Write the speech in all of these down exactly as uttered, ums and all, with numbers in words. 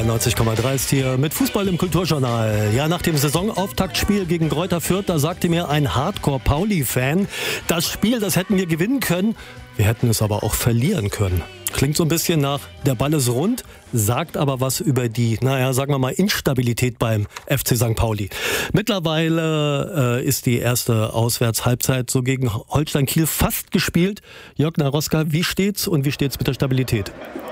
R neunzig Komma drei ist hier mit Fußball im Kulturjournal. Ja, nach dem Saisonauftaktspiel gegen Greuther Fürth, da sagte mir ein Hardcore-Pauli-Fan, das Spiel, das hätten wir gewinnen können, wir hätten es aber auch verlieren können. Klingt so ein bisschen nach, der Ball ist rund, sagt aber was über die, naja, sagen wir mal, Instabilität beim F C Sankt Pauli. Mittlerweile äh, ist die erste Auswärtshalbzeit so gegen Holstein Kiel fast gespielt. Jörg Naroska, wie steht's und wie steht's mit der Stabilität?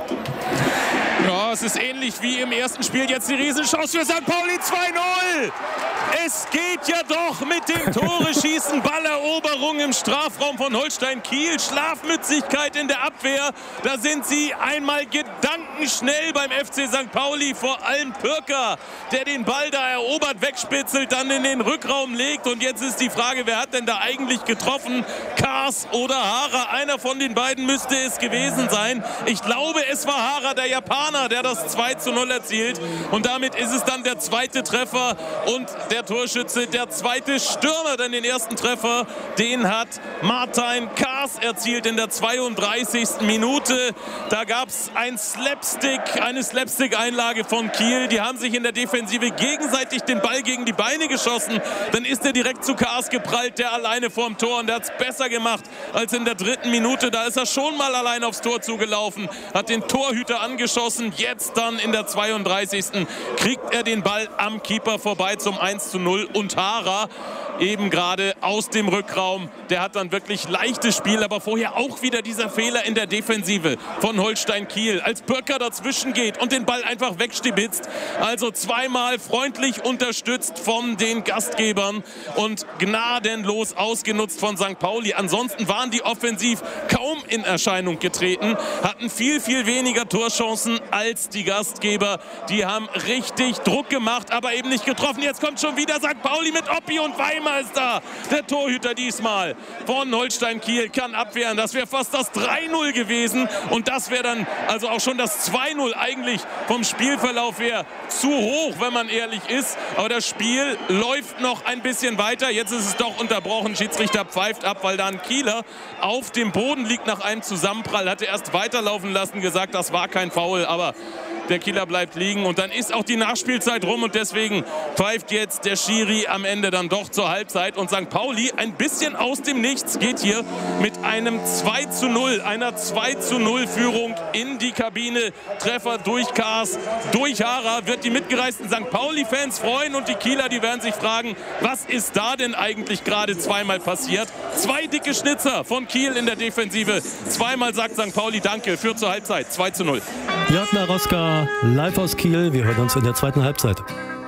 Ja, es ist ähnlich wie im ersten Spiel. Jetzt die Riesenchance für Sankt Pauli, zwei null. Es geht ja doch mit dem Tore-Schießen, Balleroberung im Strafraum von Holstein Kiel. Schlafmützigkeit in der Abwehr. Da sind sie einmal gedankenschnell beim F C Sankt Pauli. Vor allem Pürker, der den Ball da erobert, wegspitzelt, dann in den Rückraum legt. Und jetzt ist die Frage, wer hat denn da eigentlich getroffen? Kaas oder Hara? Einer von den beiden müsste es gewesen sein. Ich glaube, es war Hara, der Japaner, der das zwei zu null erzielt. Und damit ist es dann der zweite Treffer und der Torschütze, der zweite Stürmer, denn den ersten Treffer, den hat Martin Kaas erzielt in der zweiunddreißigsten Minute. Da gab es ein Slapstick, eine Slapstick-Einlage von Kiel. Die haben sich in der Defensive gegenseitig den Ball gegen die Beine geschossen. Dann ist er direkt zu Kaas geprallt, der alleine vorm Tor. Und der hat es besser gemacht als in der dritten Minute. Da ist er schon mal allein aufs Tor zugelaufen, hat den Torhüter angeschossen. Jetzt dann in der zweiunddreißigsten kriegt er den Ball am Keeper vorbei zum eins zu null. Und Hara eben gerade aus dem Rückraum, der hat dann wirklich leichtes Spiel, aber vorher auch wieder dieser Fehler in der Defensive von Holstein Kiel, als Pürker dazwischen geht und den Ball einfach wegstibitzt. Also zweimal freundlich unterstützt von den Gastgebern und gnadenlos ausgenutzt von Sankt Pauli. Ansonsten waren die offensiv kaum in Erscheinung getreten, hatten viel, viel weniger Torchancen als die Gastgeber. Die haben richtig Druck gemacht, aber eben nicht getroffen. Jetzt kommt schon wieder Sankt Pauli mit Oppi und Weimar ist da. Der Torhüter diesmal von Holstein Kiel kann abwehren. Das wäre fast das drei null gewesen und das wäre dann also auch schon das zwei null eigentlich vom Spielverlauf her zu hoch, wenn man ehrlich ist. Aber das Spiel läuft noch ein bisschen weiter. Jetzt ist es doch unterbrochen. Schiedsrichter pfeift ab, weil da ein Kieler auf dem Boden liegt nach einem Zusammenprall. Hatte erst weiterlaufen lassen, gesagt, das war kein Foul, aber der Kieler bleibt liegen und dann ist auch die Nachspielzeit rum und deswegen pfeift jetzt der Schiri am Ende dann doch zur Halbzeit und Sankt Pauli ein bisschen aus dem Nichts geht hier mit einem zwei zu null, einer zwei zu null Führung in die Kabine. Treffer durch Kaas, durch Hara, wird die mitgereisten Sankt Pauli-Fans freuen und die Kieler, die werden sich fragen, was ist da denn eigentlich gerade zweimal passiert? Zwei dicke Schnitzer von Kiel in der Defensive. Zweimal sagt Sankt Pauli Danke, führt zur Halbzeit zwei zu null. Jörg Naroska live aus Kiel. Wir hören uns in der zweiten Halbzeit.